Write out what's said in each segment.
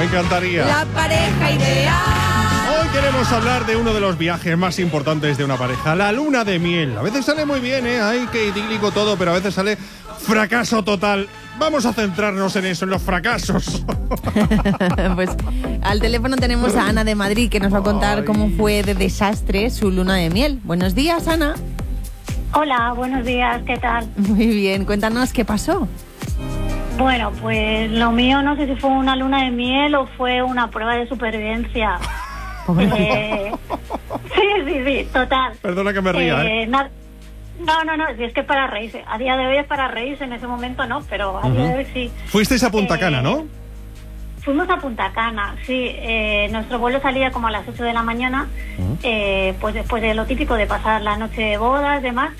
me encantaría. La pareja ideal. Hoy queremos hablar de uno de los viajes más importantes de una pareja, la luna de miel. A veces sale muy bien, ay, qué idílico todo, pero a veces sale fracaso total. Vamos a centrarnos en eso, en los fracasos. Pues al teléfono tenemos a Ana de Madrid, que nos va a contar cómo fue de desastre su luna de miel. Buenos días, Ana. Hola, buenos días, ¿qué tal? Muy bien, cuéntanos qué pasó. Bueno, pues lo mío no sé si fue una luna de miel o fue una prueba de supervivencia. Sí, total. Perdona que me ría, No, si es que para reírse. A día de hoy es para reírse, en ese momento no, pero a día de hoy sí. Fuisteis a Punta Cana, ¿no? Fuimos a Punta Cana, sí. Nuestro vuelo salía como a las 8 de la mañana, pues después de lo típico de pasar la noche de bodas y demás.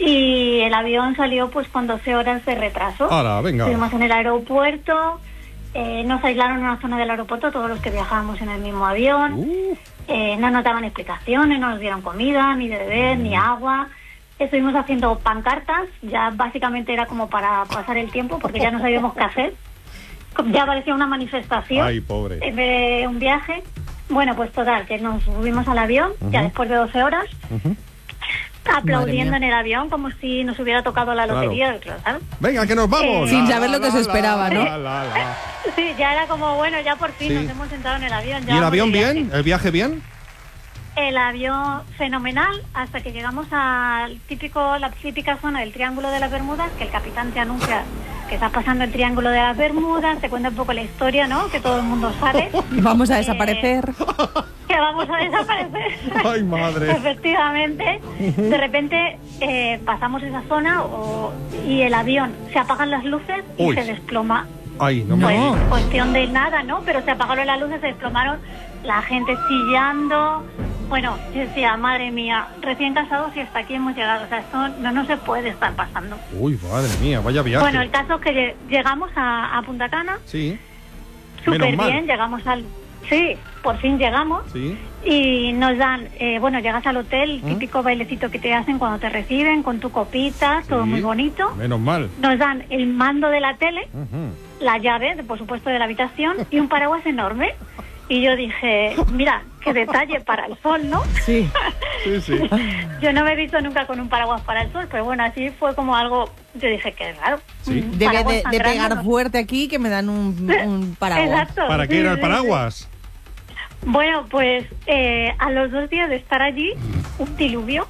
Y el avión salió pues con 12 horas de retraso. ¡Hala, venga! Estuvimos en el aeropuerto, nos aislaron en una zona del aeropuerto todos los que viajábamos en el mismo avión. No nos daban explicaciones, no nos dieron comida, ni de beber, ni agua. Estuvimos haciendo pancartas, ya básicamente era como para pasar el tiempo, porque ya no sabíamos qué hacer. Ya parecía una manifestación. ¡Ay, pobre! De un viaje. Bueno, pues total, que nos subimos al avión, ya después de 12 horas, aplaudiendo en el avión como si nos hubiera tocado la lotería. Claro. Venga, que nos vamos. Sin saber lo que se esperaba, ¿no? Sí, ya era como, bueno, ya por fin nos hemos sentado en el avión. ¿Y el avión bien? ¿El viaje bien? El avión fenomenal, hasta que llegamos a la típica zona del Triángulo de las Bermudas, que el capitán te anuncia que está pasando el Triángulo de las Bermudas, te cuenta un poco la historia, ¿no? Que todo el mundo sabe. Vamos a desaparecer. Que vamos a desaparecer. ¡Ay, madre! Efectivamente. De repente pasamos esa zona y el avión, se apagan las luces y se desploma. ¡Ay, no Pues me digas! cuestión de nada, ¿no? Pero se apagaron las luces, se desplomaron, la gente chillando. Bueno, yo decía, madre mía, recién casados y hasta aquí hemos llegado. O sea, esto no se puede estar pasando. Uy, madre mía, vaya viaje. Bueno, el caso es que llegamos a Punta Cana. Sí. Súper bien, llegamos Sí, por fin llegamos. Sí. Y nos dan, llegas al hotel, típico bailecito que te hacen cuando te reciben, con tu copita, todo muy bonito. Menos mal. Nos dan el mando de la tele, la llave, por supuesto, de la habitación y un paraguas enorme. Y yo dije, mira, qué detalle para el sol, ¿no? Sí. Sí. Yo no me he visto nunca con un paraguas para el sol, pero bueno, así fue como algo, yo dije, qué raro. Sí. Debe de pegar fuerte aquí que me dan un paraguas. Exacto. ¿Para qué era el paraguas? Bueno, pues a los 2 días de estar allí, un diluvio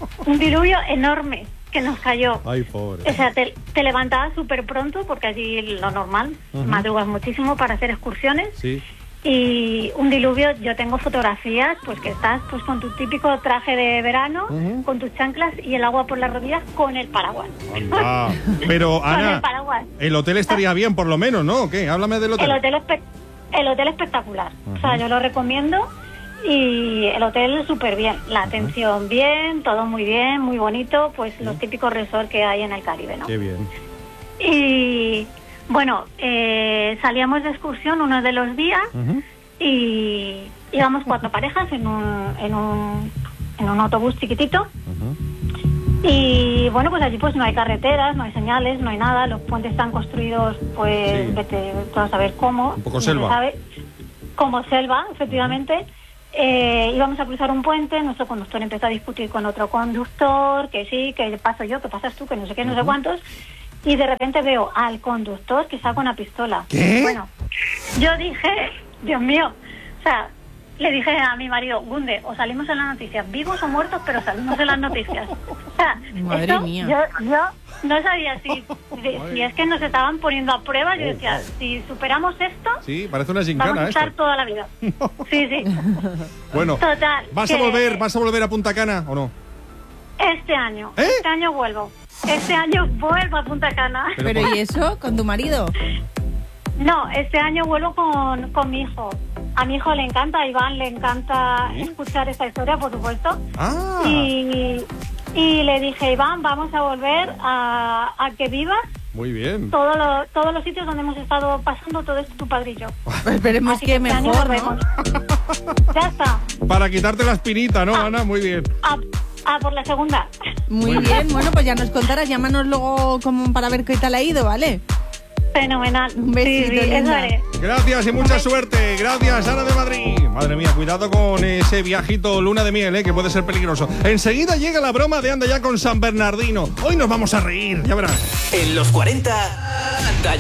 enorme que nos cayó. Ay, pobre. O sea, te levantabas súper pronto, porque allí lo normal, madrugas muchísimo para hacer excursiones. Sí. Y un diluvio, yo tengo fotografías, pues que estás pues con tu típico traje de verano, con tus chanclas y el agua por las rodillas con el paraguas. Anda. Pero, Ana, el paraguas. el hotel estaría bien por lo menos, ¿no? ¿O qué? Háblame del hotel. El hotel espectacular. O sea, yo lo recomiendo y el hotel súper bien. La atención bien, todo muy bien, muy bonito, pues los típicos resorts que hay en el Caribe, ¿no? Qué bien. Y bueno, salíamos de excursión uno de los días y íbamos 4 parejas en un autobús chiquitito. Y bueno, pues allí pues no hay carreteras, no hay señales, no hay nada, los puentes están construidos pues vete tú a saber cómo. Un poco no selva. se sabe. Como selva, efectivamente. Íbamos a cruzar un puente, nuestro conductor empezó a discutir con otro conductor, que sí, que paso yo, que pasas tú, que no sé qué, no sé cuántos. Y de repente veo al conductor que saca una pistola. ¿Qué? Bueno, yo dije, Dios mío, o sea, le dije a mi marido, Gunde, o salimos en las noticias, vivos o muertos, pero salimos en las noticias. O sea, madre mía. Yo no sabía si es que nos estaban poniendo a prueba. Yo decía, si superamos esto, Sí, parece una vamos gincana a estar esto. toda la vida. Sí. Bueno, Total. ¿vas a volver a Punta Cana o no? Este año vuelvo. Este año vuelvo a Punta Cana. Pero ¿y eso? ¿Con tu marido? No, este año vuelvo con mi hijo. A mi hijo le encanta, a Iván le encanta escuchar esta historia, por supuesto. Ah. Y le dije, Iván, vamos a volver a que vivas Muy bien. todos los sitios donde hemos estado pasando todo esto tu padre y yo. Esperemos Así que este año mejor, volvemos. ¿no? Ya está. Para quitarte la espinita, ¿no, Ana? Muy bien. Por la segunda. Muy bien, bueno, pues ya nos contarás, llámanos luego como para ver qué tal ha ido, ¿vale? Fenomenal. Un besito, Sí, eso linda. haré. Gracias y mucha suerte. Gracias, Ana de Madrid. Madre mía, cuidado con ese viajito luna de miel, que puede ser peligroso. Enseguida llega la broma de Anda Ya con San Bernardino. Hoy nos vamos a reír, ya verás. En los 40, Anda Ya.